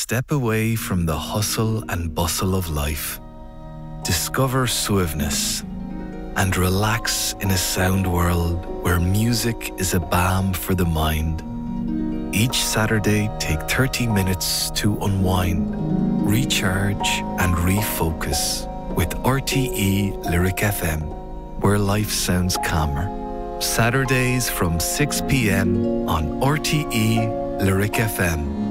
Step away from the hustle and bustle of life. Discover suaveness and relax in a sound world where music is a balm for the mind. Each Saturday, take 30 minutes to unwind, recharge and refocus with RTE Lyric FM, where life sounds calmer. Saturdays from 6 p.m. on RTE Lyric FM.